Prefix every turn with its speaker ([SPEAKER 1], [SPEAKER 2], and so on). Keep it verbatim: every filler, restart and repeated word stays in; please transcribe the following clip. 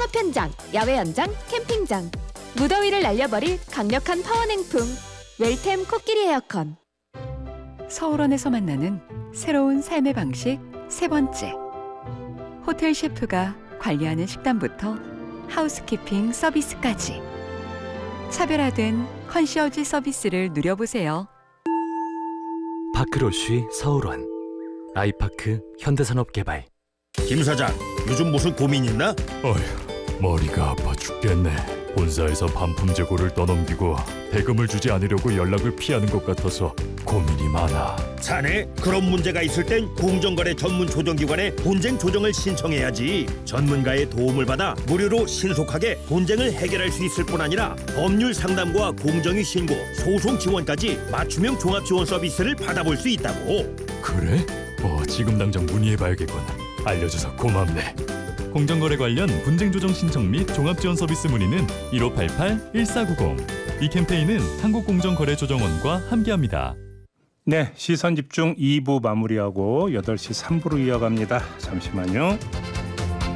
[SPEAKER 1] 통합 현장, 야외 현장, 캠핑장. 무더위를 날려버릴 강력한 파워 냉풍. 웰템 코끼리 에어컨.
[SPEAKER 2] 서울원에서 만나는 새로운 삶의 방식 세 번째. 호텔 셰프가 관리하는 식단부터 하우스키핑 서비스까지 차별화된 컨시어지 서비스를 누려보세요.
[SPEAKER 3] 파크로쉬 서울원, 아이파크 현대산업개발.
[SPEAKER 4] 김 사장, 요즘 무슨 고민 있나?
[SPEAKER 5] 어휴, 머리가 아파 죽겠네. 본사에서 반품 재고를 떠넘기고 대금을 주지 않으려고 연락을 피하는 것 같아서 고민이 많아.
[SPEAKER 4] 자네, 그런 문제가 있을 땐 공정거래 전문 조정기관에 본쟁 조정을 신청해야지. 전문가의 도움을 받아 무료로 신속하게 본쟁을 해결할 수 있을 뿐 아니라 법률 상담과 공정위 신고, 소송 지원까지 맞춤형 종합 지원 서비스를 받아볼 수 있다고.
[SPEAKER 5] 그래? 어, 지금 당장 문의해봐야겠군. 알려줘서 고맙네. 공정거래 관련 분쟁 조정 신청 및 종합지원 서비스 문의는 일오팔팔 일사구공. 이 캠페인은 한국공정거래조정원과 함께합니다.
[SPEAKER 6] 네, 시선집중 이 부 마무리하고 여덟 시 삼 부로 이어갑니다. 잠시만요.